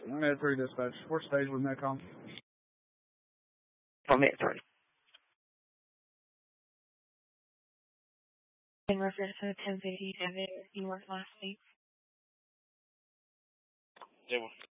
Med 3 dispatch. We're staged with Metcom. For Med 3. In reference to the 1057 you worked last week. Yeah.